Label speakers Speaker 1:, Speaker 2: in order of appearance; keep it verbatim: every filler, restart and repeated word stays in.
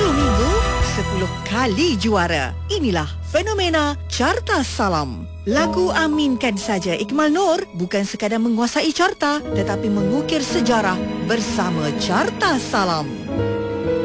Speaker 1: sepuluh minggu, sepuluh kali juara. Inilah fenomena Carta Salam. Lagu Aminkan Saja Ikmal Noor bukan sekadar menguasai carta tetapi mengukir sejarah bersama Carta Salam.